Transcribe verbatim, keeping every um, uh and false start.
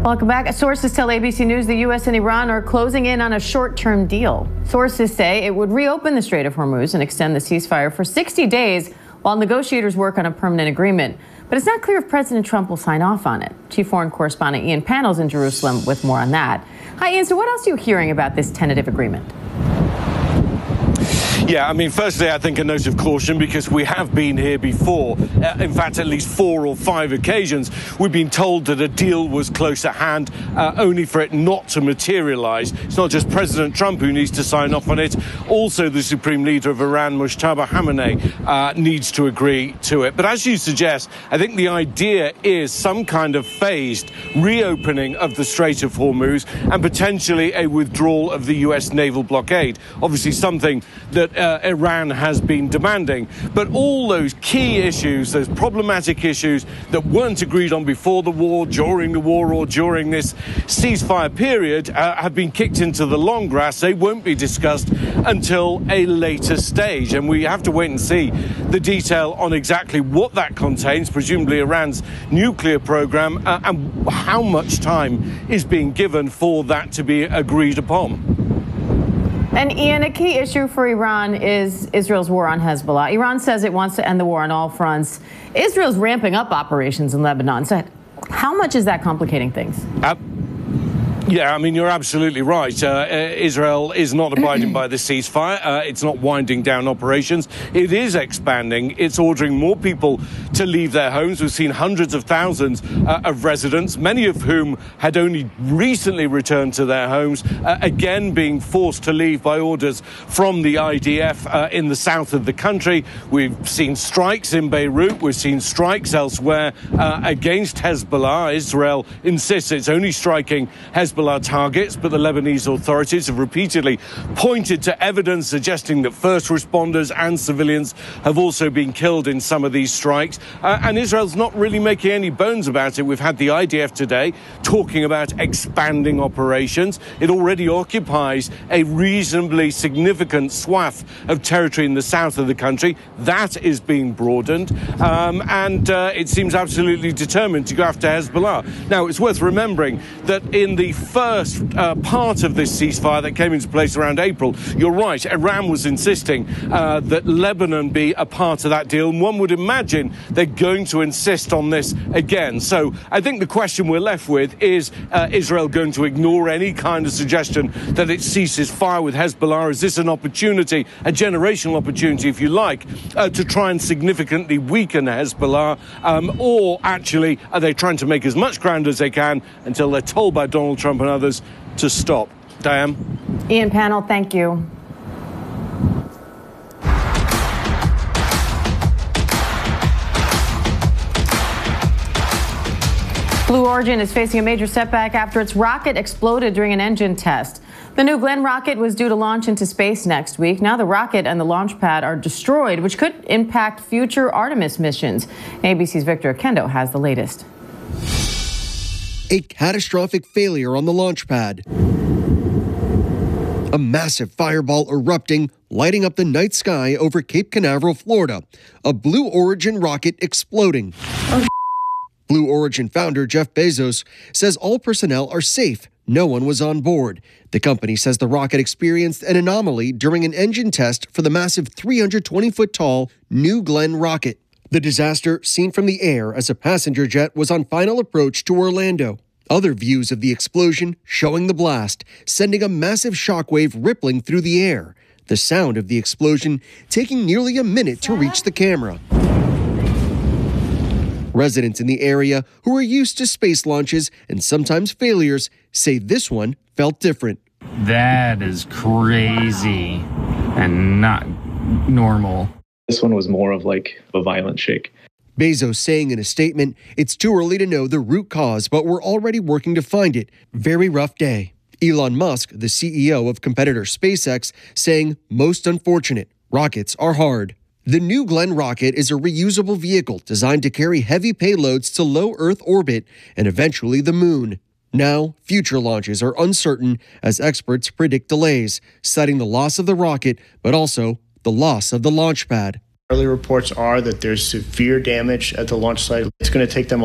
Welcome back. Sources tell A B C News the U S and Iran are closing in on a short-term deal. Sources say it would reopen the Strait of Hormuz and extend the ceasefire for sixty days while negotiators work on a permanent agreement. But it's not clear if President Trump will sign off on it. Chief Foreign Correspondent Ian Pannell's in Jerusalem with more on that. Hi, Ian. So what else are you hearing about this tentative agreement? Yeah, I mean, firstly, I think a note of caution because we have been here before. Uh, in fact, at least four or five occasions, we've been told that a deal was close at hand, uh, only for it not to materialize. It's not just President Trump who needs to sign off on it. Also, the Supreme Leader of Iran, Mojtaba Khamenei, uh, needs to agree to it. But as you suggest, I think the idea is some kind of phased reopening of the Strait of Hormuz and potentially a withdrawal of the U S naval blockade. Obviously, something that Uh, Iran has been demanding. But all those key issues, those problematic issues that weren't agreed on before the war, during the war, or during this ceasefire period, uh, have been kicked into the long grass. They won't be discussed until a later stage. And we have to wait and see the detail on exactly what that contains, presumably Iran's nuclear program, uh, and how much time is being given for that to be agreed upon. And Ian, a key issue for Iran is Israel's war on Hezbollah. Iran says it wants to end the war on all fronts. Israel's ramping up operations in Lebanon. So how much is that complicating things? Uh Yeah, I mean, you're absolutely right. Uh, Israel is not abiding by the ceasefire. Uh, it's not winding down operations. It is expanding. It's ordering more people to leave their homes. We've seen hundreds of thousands uh, of residents, many of whom had only recently returned to their homes, uh, again being forced to leave by orders from the I D F uh, in the south of the country. We've seen strikes in Beirut. We've seen strikes elsewhere uh, against Hezbollah. Israel insists it's only striking Hezbollah targets, but the Lebanese authorities have repeatedly pointed to evidence suggesting that first responders and civilians have also been killed in some of these strikes. Uh, and Israel's not really making any bones about it. We've had the I D F today talking about expanding operations. It already occupies a reasonably significant swath of territory in the south of the country. That is being broadened. Um, and uh, it seems absolutely determined to go after Hezbollah. Now, it's worth remembering that in the first uh, part of this ceasefire that came into place around April, you're right, Iran was insisting uh, that Lebanon be a part of that deal, and one would imagine they're going to insist on this again. So I think the question we're left with is, uh, Israel going to ignore any kind of suggestion that it ceases fire with Hezbollah? Is this an opportunity, a generational opportunity, if you like, uh, to try and significantly weaken Hezbollah? Um, or actually, are they trying to make as much ground as they can until they're told by Donald Trump and others to stop? Diane? Ian Pannell, thank you. Blue Origin is facing a major setback after its rocket exploded during an engine test. The New Glenn rocket was due to launch into space next week. Now the rocket and the launch pad are destroyed, which could impact future Artemis missions. A B C's Victor Kendo has the latest. A catastrophic failure on the launch pad. A massive fireball erupting, lighting up the night sky over Cape Canaveral, Florida. A Blue Origin rocket exploding. Oh. Blue Origin founder Jeff Bezos says all personnel are safe. No one was on board. The company says the rocket experienced an anomaly during an engine test for the massive three hundred twenty foot tall New Glenn rocket. The disaster seen from the air as a passenger jet was on final approach to Orlando. Other views of the explosion showing the blast, sending a massive shockwave rippling through the air. The sound of the explosion taking nearly a minute to reach the camera. Residents in the area who are used to space launches and sometimes failures say this one felt different. That is crazy and not normal. This one was more of like a violent shake. Bezos saying in a statement, it's too early to know the root cause, but we're already working to find it. Very rough day. Elon Musk, the C E O of competitor SpaceX, saying most unfortunate. Rockets are hard. The New Glenn rocket is a reusable vehicle designed to carry heavy payloads to low Earth orbit and eventually the moon. Now, future launches are uncertain as experts predict delays, citing the loss of the rocket, but also the loss of the launch pad. Early reports are that there's severe damage at the launch site. It's going to take them a